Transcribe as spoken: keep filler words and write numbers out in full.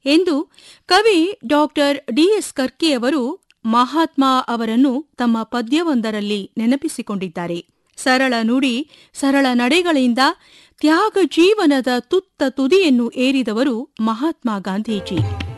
ಎಂದು ಕವಿ doctor DS ಕರ್ಕಿಯವರು Mahatma ಅವರನ್ನು ತಮ್ಮ ಪದ್ಯವೊಂದರಲ್ಲಿ ನೆನಪಿಸಿಕೊಂಡಿದ್ದಾರೆ. ಸರಳ ನುಡಿ, ಸರಳ ನಡೆಗಳಿಂದ ತ್ಯಾಗ ಜೀವನದ ತುತ್ತ ತುದಿಯನ್ನು ಏರಿದವರು ಮಹಾತ್ಮ ಗಾಂಧೀಜಿ.